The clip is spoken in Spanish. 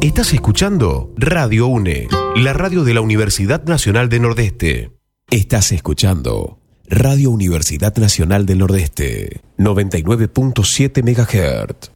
Estás escuchando Radio UNE, la radio de la Universidad Nacional del Nordeste. Estás escuchando Radio Universidad Nacional del Nordeste, 99.7 MHz.